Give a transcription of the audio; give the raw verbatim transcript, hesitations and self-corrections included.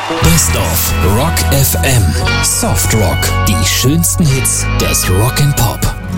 Best of Rock F M. Soft Rock. Die schönsten Hits des Rock and Pop.